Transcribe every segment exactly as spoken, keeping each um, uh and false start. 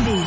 Showbiz.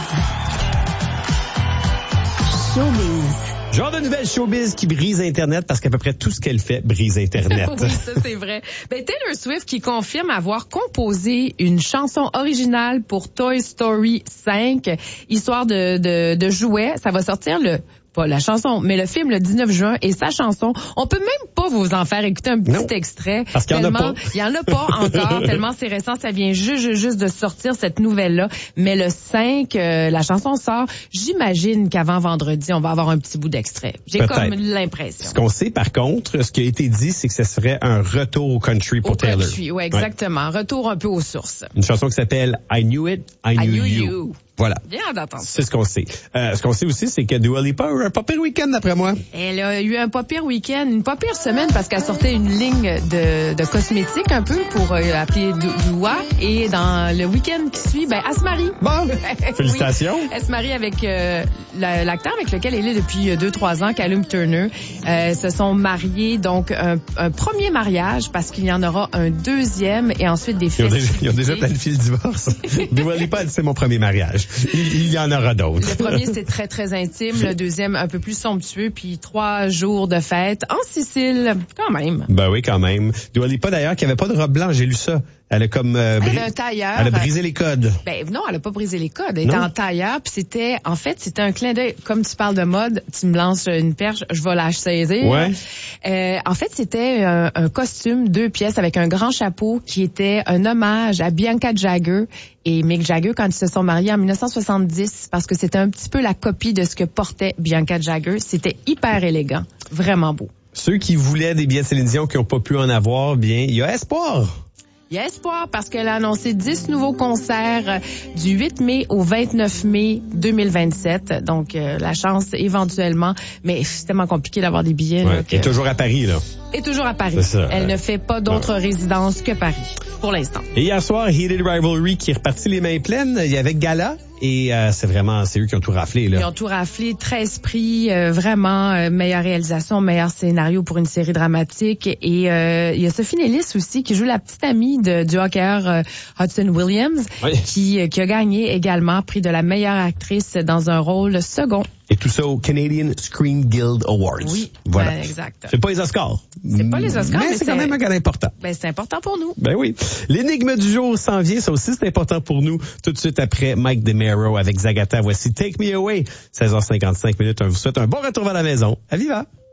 Showbiz. Genre de nouvelle showbiz qui brise Internet parce qu'à peu près tout ce qu'elle fait brise Internet. Oui, ça c'est vrai. Ben, Taylor Swift qui confirme avoir composé une chanson originale pour Toy Story cinq, histoire de, de, de jouets. Ça va sortir le... pas la chanson, mais le film le dix-neuf juin et sa chanson. On peut même pas vous en faire écouter un petit non, extrait. Parce qu'il y en a pas. Il y en a pas encore, tellement c'est récent, ça vient juste, juste, juste de sortir cette nouvelle-là. Mais le cinq, euh, la chanson sort. J'imagine qu'avant vendredi, on va avoir un petit bout d'extrait. J'ai Peut-être. comme l'impression. Ce qu'on sait par contre, ce qui a été dit, c'est que ce serait un retour au country pour au Taylor. country, oui, exactement. Ouais. Retour un peu aux sources. Une chanson qui s'appelle I Knew It, I Knew, I knew you. you. Voilà. Bien d'entendre. C'est ce qu'on sait. Euh, ce qu'on sait aussi, c'est que Dua Lipa a eu un pas pire week-end, d'après moi. Elle a eu un pas pire week-end, une pas pire semaine parce qu'elle sortait une ligne de, de cosmétiques un peu pour euh, appeler Dua. Et dans le week-end qui suit, ben, elle se marie. Bon, félicitations. Oui, elle se marie avec euh, l'acteur avec lequel elle est depuis deux trois ans, Callum Turner. Euh, se sont mariés, donc un, un premier mariage parce qu'il y en aura un deuxième et ensuite des Ils ont déjà, festivités. ils ont déjà planifié le divorce. Dua Lipa, c'est mon premier mariage. Il, il y en aura d'autres. Le premier, c'est très, très intime. Le deuxième, un peu plus somptueux. Puis trois jours de fête en Sicile, quand même. Ben oui, quand même. Dua Lipa, d'ailleurs, qui avait pas de robe blanche, j'ai lu ça. Elle a comme... Euh, Elle bri- avait un tailleur. Elle a brisé les codes. Ben non, elle a pas brisé les codes. Elle était Non. en tailleur, puis c'était, en fait, c'était un clin d'œil. Comme tu parles de mode, tu me lances une perche, je vais la saisir. Ouais. Euh, en fait, c'était un, un costume, deux pièces avec un grand chapeau qui était un hommage à Bianca Jagger et Mick Jagger quand ils se sont mariés en dix-neuf soixante-dix, parce que c'était un petit peu la copie de ce que portait Bianca Jagger. C'était hyper élégant, vraiment beau. Ceux qui voulaient des billets de Céline Dion qui n'ont pas pu en avoir, bien, il y a espoir. Il y a espoir parce qu'elle a annoncé dix nouveaux concerts du huit mai au vingt-neuf mai deux mille vingt-sept. Donc, euh, la chance éventuellement, mais c'est tellement compliqué d'avoir des billets. Ouais. Là, que... Et toujours à Paris, là. Et toujours à Paris. C'est ça. Elle ne fait pas d'autres résidences que Paris, pour l'instant. Et hier soir, Heated Rivalry qui est reparti les mains pleines. Il y avait Gala. Et euh, c'est vraiment, c'est eux qui ont tout raflé, là. Ils ont tout raflé, treize prix, euh, vraiment, euh, meilleure réalisation, meilleur scénario pour une série dramatique. Et euh, il y a Sophie Nellis aussi, qui joue la petite amie de, du hockeyeur euh, Hudson Williams, Oui. qui, euh, qui a gagné également prix de la meilleure actrice dans un rôle second. Et tout ça au Canadian Screen Guild Awards. Oui, Voilà. ben, exact. C'est pas les Oscars. C'est pas les Oscars, mais, mais c'est quand c'est- même un gars important. Ben, c'est important pour nous. Ben oui. L'énigme du jour s'en vient, ça aussi c'est important pour nous. Tout de suite après Mike DeMero avec Zagata, voici Take Me Away. seize heures cinquante-cinq minutes, on vous souhaite un bon retour à la maison. À Viva!